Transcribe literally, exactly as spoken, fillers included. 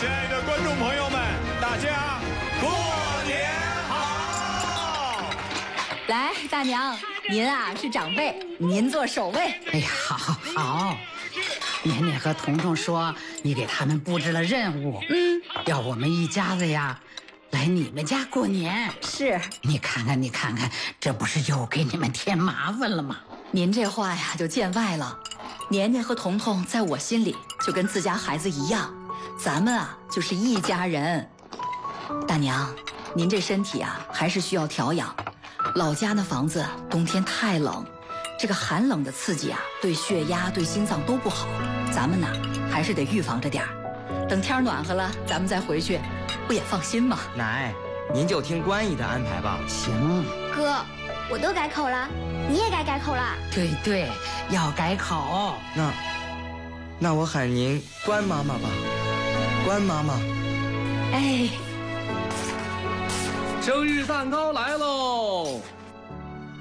亲爱的观众朋友们，大家过年好！ 来，大娘，您啊是长辈，您做首位。 哎呀，好，好。年年和彤彤说，你给他们布置了任务，嗯，要我们一家子呀，来你们家过年。 是， 你看看，你看看，这不是又给你们添麻烦了吗？ 您这话呀就见外了。年年和彤彤在我心里就跟自家孩子一样，咱们啊就是一家人。大娘，您这身体啊还是需要调养。老家那房子冬天太冷，这个寒冷的刺激啊，对血压、对心脏都不好。咱们呢还是得预防着点儿。等天暖和了，咱们再回去，不也放心吗？ 奶，您就听关姨的安排吧。 行。 哥，我都改口了，你也该改口了。 对对，要改口。 那，那我喊您关妈妈吧，关妈妈。 哎， 生日蛋糕来喽！